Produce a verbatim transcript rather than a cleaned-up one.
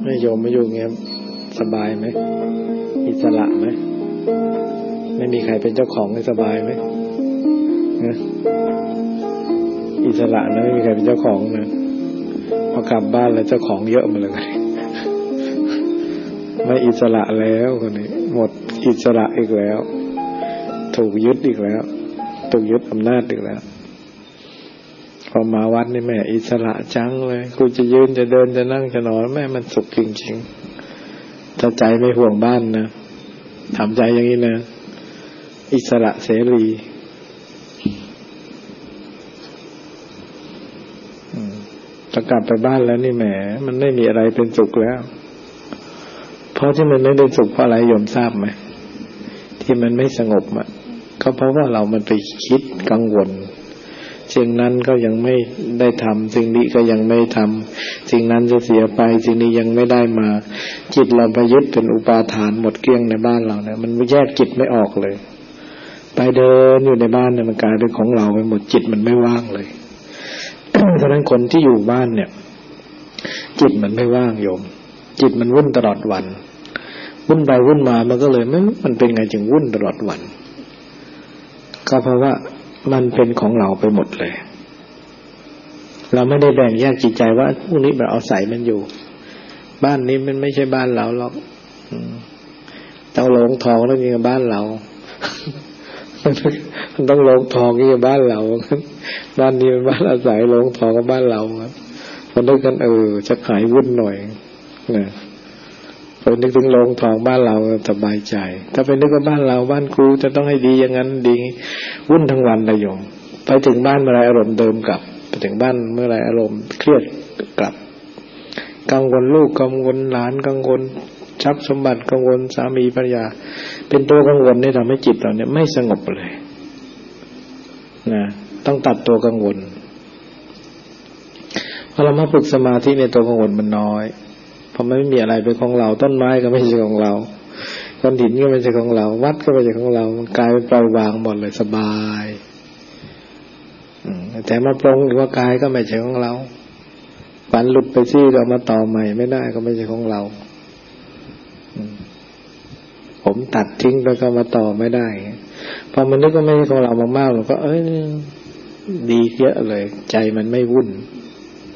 ให้โยมมาอยู่เงี้ยสบายไหมอิสระไหมไม่มีใครเป็นเจ้าของให้สบายไหมนะอิสระนะไม่มีใครเป็นเจ้าของนะพอกลับบ้านแล้วเจ้าของเยอะมาเลยไม่อิสระแล้วคนนี้หมดอิสระอีกแล้วถูกยึดอีกแล้วถูกยึดอำนาจอีกแล้วพอมาวัดนี่แม่อิสระจังเลยกูจะยืนจะเดินจะนั่งจะนอนแม่มันสุขจริงๆถ้าใจไม่ห่วงบ้านนะทำใจอย่างนี้นะอิสระเสรีถ้ากลับไปบ้านแล้วนี่แหมมันไม่มีอะไรเป็นสุขแล้วเพราะที่มันไม่เป็นสุขเพราะอะไรโยมทราบไหมที่มันไม่สงบอ่ะก็เพราะว่าเรามันไปคิดกังวลสิ่งนั้นก็ยังไม่ได้ทำสิ่งนี้ก็ยังไม่ทำสิ่งนั้นจะเสียไปสิ่งนี้ยังไม่ได้มาจิตเราไปยึดเป็นอุปาทานหมดเกลี้ยงในบ้านเราเนี่ยมันแยกจิตไม่ออกเลยไปเดินอยู่ในบ้านเนี่ยมันกลายเป็นของเราไปหมดจิตมันไม่ว่างเลย เพราะฉะนั้นคนที่อยู่บ้านเนี่ยจิตมันไม่ว่างโยมจิตมันวุ่นตลอดวันวุ่นไปวุ่นมามันก็เลยไม่มันเป็นไงจึงวุ่นตลอดวันก็เพราะว่ามันเป็นของเราไปหมดเลยเราไม่ได้แบ่งแยกจิตใจว่าพวกนี้แบบเอาใส่มันอยู่บ้านนี้มันไม่ใช่บ้านเราหรอกเต้าโลงทองแล้วนี่บ้านเรามันต้องโลงทองนี่บ้านเราบ้านนี้เป็นบ้านอาศัยโลงทองกับบ้านเราครับพอนึกกันเออจะขายวุ่นหน่อยนะพอนึกถึงโลงทองบ้านเราสบายใจถ้าไปนึกว่าบ้านเราบ้านครูจะต้องให้ดีอย่างนั้นดีวุ่นทั้งวันเลยโยมไปถึงบ้านเมื่อไรอารมณ์เดิมกลับไปถึงบ้านเมื่อไรอารมณ์เครียดกลับกังวลลูกกังวลหลานกังวลทรัพย์สมบัติกังวลสามีภรรยาเป็นตัวกังวลนี่ทำให้จิตเราเนี่ยไม่สงบเลยนะต้องตัดตัวกังวลพอเรามาฝึกสมาธิในตัวกังวลมันน้อยเพราะมันไม่มีอะไรเป็นของเราต้นไม้ก็ไม่ใช่ของเราก้อนหินก็ไม่ใช่ของเราวัดก็ไม่ใช่ของเรามันกลายเป็นปล่อยวางหมดเลยสบายแต่มาปรงหรือว่ากายก็ไม่ใช่ของเราฝันหลุดไปซี่เรามาต่อใหม่ไม่ได้ก็ไม่ใช่ของเราผมตัดทิ้งแล้วก็มาต่อไม่ได้พอมันนึกว่าไม่ใช่ของเรามากๆเราก็เอ้ยดีเยอะเลยใจมันไม่วุ่น